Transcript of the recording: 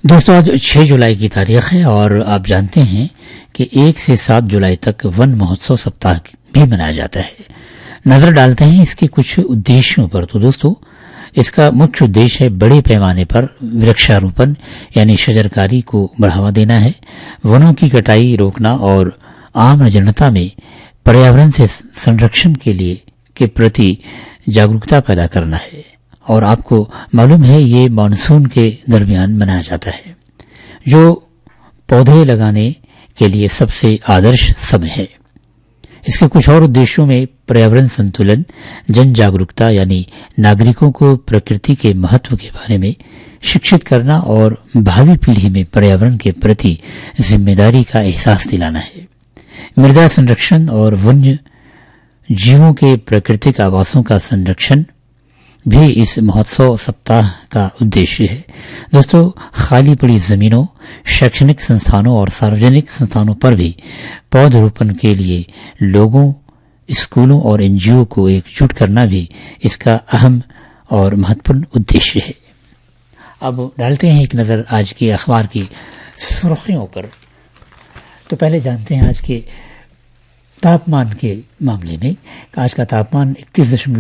दोस्तों, आज 6 जुलाई की तारीख है और आप जानते हैं कि 1 से 7 जुलाई तक वन महोत्सव सप्ताह भी मनाया जाता है। नजर डालते हैं इसके कुछ उद्देश्यों पर। तो दोस्तों, इसका मुख्य उद्देश्य है बड़े पैमाने पर वृक्षारोपण यानी शजरकारी को बढ़ावा देना है, वनों की कटाई रोकना और आम जनता में पर्यावरण से संरक्षण के प्रति जागरूकता पैदा करना है। और आपको मालूम है ये मानसून के दरमियान मनाया जाता है, जो पौधे लगाने के लिए सबसे आदर्श समय है। इसके कुछ और उद्देश्यों में पर्यावरण संतुलन, जन जागरूकता यानी नागरिकों को प्रकृति के महत्व के बारे में शिक्षित करना और भावी पीढ़ी में पर्यावरण के प्रति जिम्मेदारी का एहसास दिलाना है। मृदा संरक्षण और वन्य जीवों के प्राकृतिक आवासों का संरक्षण भी इस महोत्सव सप्ताह का उद्देश्य है। दोस्तों, खाली पड़ी जमीनों, शैक्षणिक संस्थानों और सार्वजनिक संस्थानों पर भी पौधरोपण के लिए लोगों, स्कूलों और एनजीओ को एकजुट करना भी इसका अहम और महत्वपूर्ण उद्देश्य है। अब डालते हैं एक नजर आज के अखबार की सुर्खियों पर। तो पहले जानते हैं आज के तापमान के मामले में। आज का तापमान 31